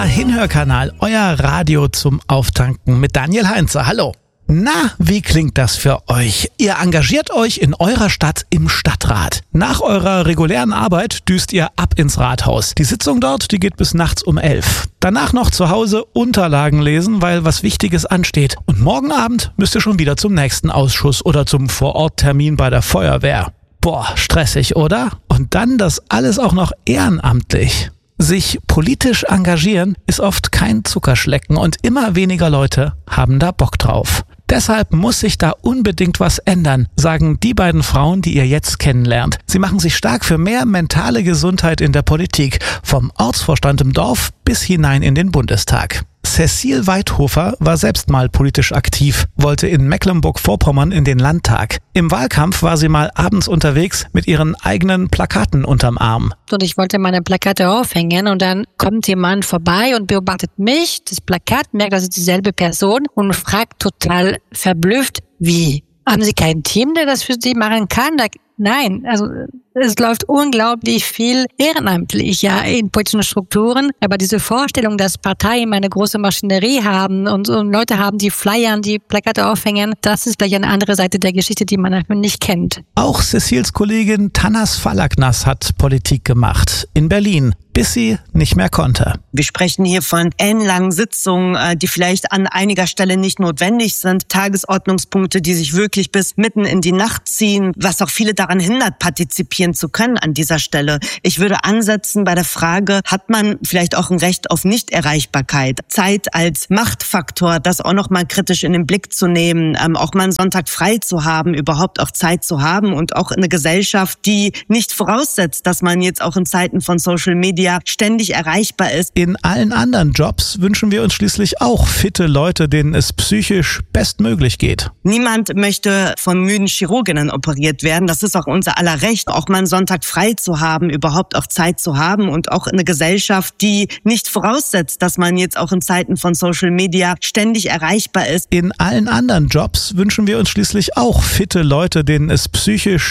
Hinhörkanal, euer Radio zum Auftanken mit Daniel Heinze. Hallo. Na, wie klingt das für euch? Ihr engagiert euch in eurer Stadt im Stadtrat. Nach eurer regulären Arbeit düst ihr ab ins Rathaus. Die Sitzung dort, die geht bis nachts um 11. Danach noch zu Hause Unterlagen lesen, weil was Wichtiges ansteht. Und morgen Abend müsst ihr schon wieder zum nächsten Ausschuss oder zum Vororttermin bei der Feuerwehr. Boah, stressig, oder? Und dann das alles auch noch ehrenamtlich. Sich politisch engagieren ist oft kein Zuckerschlecken und immer weniger Leute haben da Bock drauf. Deshalb muss sich da unbedingt was ändern, sagen die beiden Frauen, die ihr jetzt kennenlernt. Sie machen sich stark für mehr mentale Gesundheit in der Politik, vom Ortsvorstand im Dorf bis hinein in den Bundestag. Cecile Weidhofer war selbst mal politisch aktiv, wollte in Mecklenburg-Vorpommern in den Landtag. Im Wahlkampf war sie mal abends unterwegs mit ihren eigenen Plakaten unterm Arm. Und ich wollte meine Plakate aufhängen und dann kommt jemand vorbei und beobachtet mich, das Plakat, merkt, das ist dieselbe Person und fragt total verblüfft, wie? Haben Sie kein Team, der das für Sie machen kann? Nein, also es läuft unglaublich viel ehrenamtlich in politischen Strukturen, aber diese Vorstellung, dass Parteien eine große Maschinerie haben und Leute haben, die flyern, die Plakate aufhängen, das ist vielleicht eine andere Seite der Geschichte, die man nicht kennt. Auch Cecils Kollegin Tanas Falaknas hat Politik gemacht in Berlin, bis sie nicht mehr konnte. Wir sprechen hier von ellenlangen Sitzungen, die vielleicht an einiger Stelle nicht notwendig sind, Tagesordnungspunkte, die sich wirklich bis mitten in die Nacht ziehen, was auch viele daran hindert, partizipieren zu können an dieser Stelle. Ich würde ansetzen bei der Frage, hat man vielleicht auch ein Recht auf Nichterreichbarkeit? Zeit als Machtfaktor, das auch nochmal kritisch in den Blick zu nehmen, auch mal einen Sonntag frei zu haben, überhaupt auch Zeit zu haben und auch eine Gesellschaft, die nicht voraussetzt, dass man jetzt auch in Zeiten von Social Media ständig erreichbar ist. In allen anderen Jobs wünschen wir uns schließlich auch fitte Leute, denen es psychisch bestmöglich geht. Niemand möchte von müden Chirurginnen operiert werden. Das ist auch unser aller Recht, auch mal einen Sonntag frei zu haben, überhaupt auch Zeit zu haben und auch eine Gesellschaft, die nicht voraussetzt, dass man jetzt auch in Zeiten von Social Media ständig erreichbar ist. In allen anderen Jobs wünschen wir uns schließlich auch fitte Leute, denen es psychisch